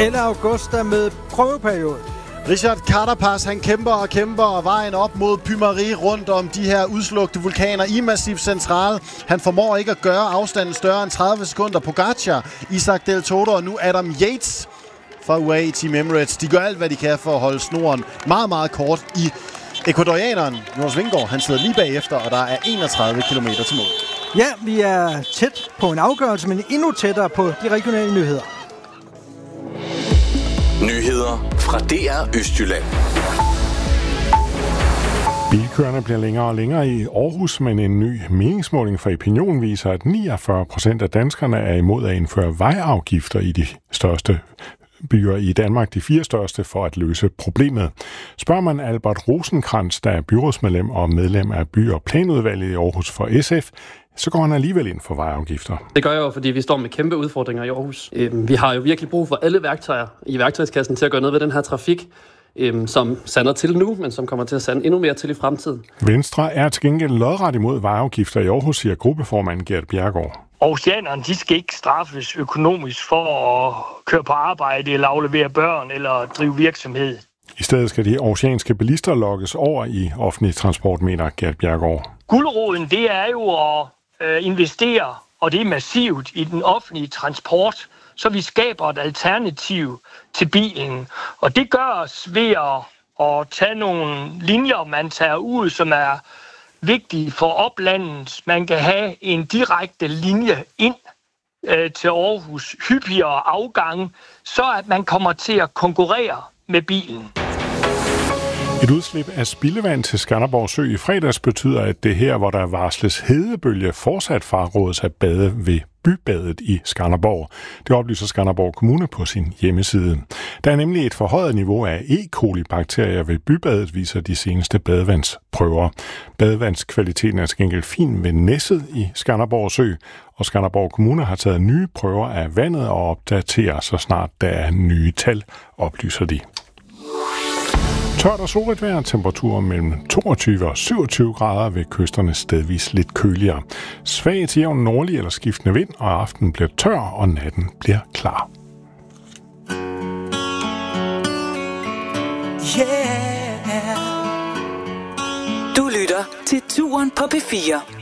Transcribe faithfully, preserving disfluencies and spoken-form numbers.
eller Augusta med prøveperiode. Richard Carapaz, han kæmper og kæmper og vejen op mod Pymarie rundt om de her udslugte vulkaner i Massif Central. Han formår ikke at gøre afstanden større end tredive sekunder. Pogacar, Isaac Del Toro og nu Adam Yates fra U A E Team Emirates. De gør alt, hvad de kan for at holde snoren meget, meget kort i ecuadorianeren. Jonas Vingegaard, han sidder lige bagefter, og der er enogtredive kilometer til mål. Ja, vi er tæt på en afgørelse, men endnu tættere på de regionale nyheder. Nyheder fra D R Østjylland. Bilkørerne bliver længere og længere i Aarhus, men en ny meningsmåling fra Opinion viser, at niogfyrre procent af danskerne er imod at indføre vejafgifter i de største byer i Danmark, de fire største, for at løse problemet. Spørger man Albert Rosenkrantz, der er byrådsmedlem og medlem af by- og planudvalget i Aarhus for S F, så går han alligevel ind for vejafgifter. Det gør jeg jo, fordi vi står med kæmpe udfordringer i Aarhus. Vi har jo virkelig brug for alle værktøjer i værktøjskassen til at gøre noget ved den her trafik, som sander til nu, men som kommer til at sande endnu mere til i fremtiden. Venstre er til gengæld lodret imod vejafgifter i Aarhus, siger gruppeformand Gert Bjerregaard. Aarhusianerne, de skal ikke straffes økonomisk for at køre på arbejde eller aflevere børn eller drive virksomhed. I stedet skal de aarhusianske bilister lokkes over i offentlig transport, mener Gert Bjerregaard. Guleroden, det er jo at øh, investere, og det er massivt, i den offentlige transport, så vi skaber et alternativ til bilen. Og det gøres ved at, at tage nogle linjer, man tager ud, som er vigtige for oplandet. Man kan have en direkte linje ind øh, til Aarhus, hyppigere afgange, så at man kommer til at konkurrere med bilen. Et udslip af spildevand til Skanderborg Sø i fredags betyder, at det her, hvor der varsles hedebølge, fortsat frarådes at bade ved bybadet i Skanderborg. Det oplyser Skanderborg Kommune på sin hjemmeside. Der er nemlig et forhøjet niveau af E. coli-bakterier ved bybadet, viser de seneste badevandsprøver. Badevandskvaliteten er til gengæld fin ved Næsset i Skanderborg Sø, og Skanderborg Kommune har taget nye prøver af vandet og opdaterer så snart der er nye tal, oplyser de. Tørt og solrigt vejr, temperaturer mellem toogtyve og syvogtyve grader, ved kysterne stedvis lidt køligere. Svag til jævn nordlig eller skiftende vind, og aftenen bliver tør, og natten bliver klar. Yeah. Du lytter til Turen på P fire.